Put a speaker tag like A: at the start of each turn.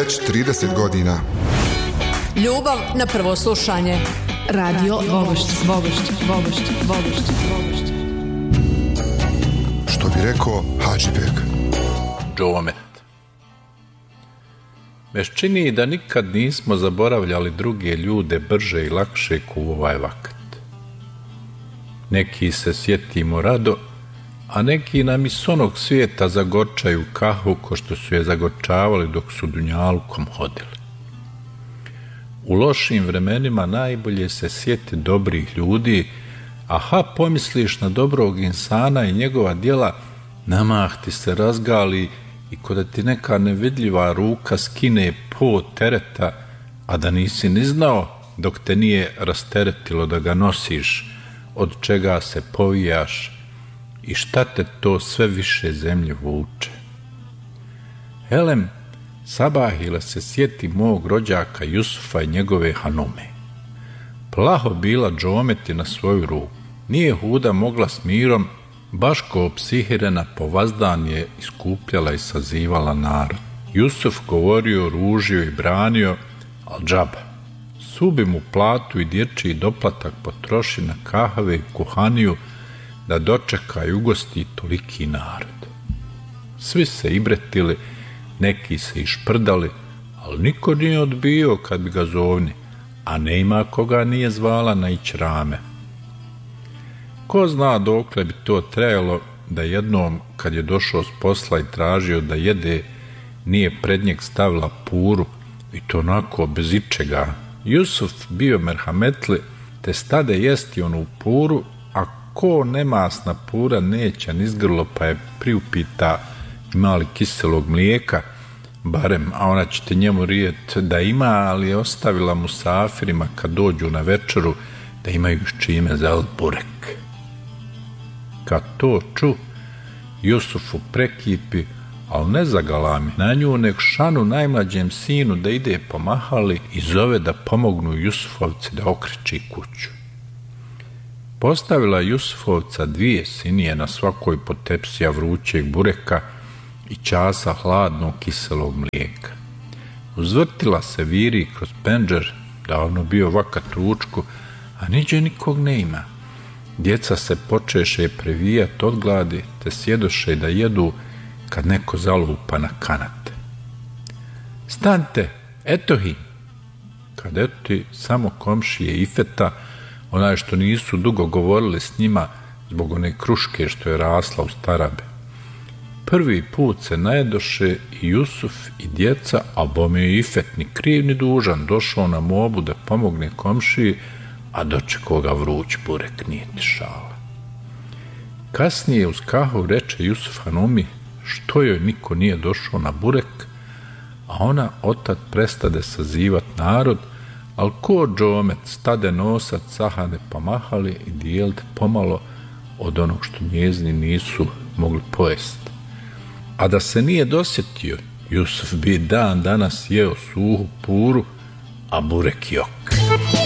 A: već 30 godina.
B: Ljubav na prvo slušanje.
C: Radio Vogošć.
A: Što bi rekao Hadžibek.
D: Džomet. Meš čini da nikad nismo zaboravljali druge ljude brže i lakše ko u ovaj vakat. Neki se sjetimo rado, a neki nam iz onog svijeta zagorčaju kahvu ko što su je zagorčavali dok su dunjalukom hodili. U lošim vremenima najbolje se sjeti dobrih ljudi, aha, pomisliš na dobrog insana i njegova djela, namah ti se razgali i ko da ti neka nevidljiva ruka skine po tereta, a da nisi ni znao dok te nije rasteretilo da ga nosiš, od čega se povijaš i šta te to sve više zemlje vuče. Elem, sabahila se sjeti mog rođaka Jusufa i njegove hanume. Plaho bila džometi na svoju ruku. Nije huda mogla s mirom, baš ko psihirena po vazdan je iskupljala i sazivala narod. Jusuf govorio, ružio i branio, al džaba. Subi mu platu i dječji doplatak potroši na kahve i kuhaniju da dočeka i ugosti toliki narod. Svi se ibretili, neki se išprdali, ali niko nije odbio kad bi ga zovni, a ne ima koga nije zvala na ićrame. Ko zna dokle bi to trajalo da jednom, kad je došao s posla i tražio da jede, nije pred njeg stavila puru i to onako bez ičega. Jusuf bio merhametli, te stade jesti onu puru, a ko nemasna pura neće nizgrlo, pa je priupita ima li kiselog mlijeka, barem, a ona će te njemu rijet da ima, ali je ostavila musafirima kad dođu na večeru da imaju s čime za burek. Kad to ču, Jusufu prekipi, ali ne zagalami na nju, nek šanu najmlađem sinu da ide pomahali i zove da pomognu Jusufovci da okreći kuću. Postavila Jusufovca 2 sinije na svakoj po tepsija vrućeg bureka i časa hladnog kiselog mlijeka. Uzvrtila se viri kroz pendžer, davno bio vakat ručku, a niđe nikog ne ima. Djeca se počeše previjat od gladi, te sjedoše da jedu kad neko zalupa na kanate. Stante, eto hi! Kad eto ti samo komšije Ifeta, onaj što nisu dugo govorili s njima zbog one kruške što je rasla u starabe. Prvi put se najedoše i Jusuf i djeca, a bome je Ifet ni kriv ni dužan došao na mobu da pomogne komšiji, a dočekao ga vruć burek, nije ti šala. Kasnije uz kahu reče Jusuf hanumi što joj niko nije došao na burek, a ona otad prestade sazivat narod, al ko džomet stade nosat sahane pomahali i dijelit pomalo od onog što njezini nisu mogli pojesti. A da se nije dosjetio, Jusuf bi dan danas jeo suhu puru, a burek jok.